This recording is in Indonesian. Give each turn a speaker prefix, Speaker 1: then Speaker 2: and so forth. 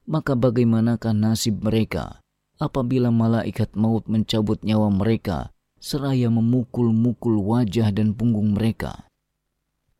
Speaker 1: maka bagaimanakah nasib mereka apabila malaikat maut mencabut nyawa mereka seraya memukul-mukul wajah dan punggung mereka?